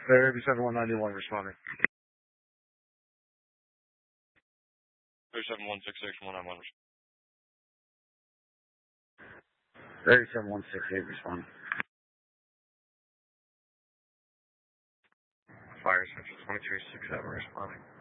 Therapy 7191 responding. 37166-191. 37168 responding. Fire Central 2367 responding.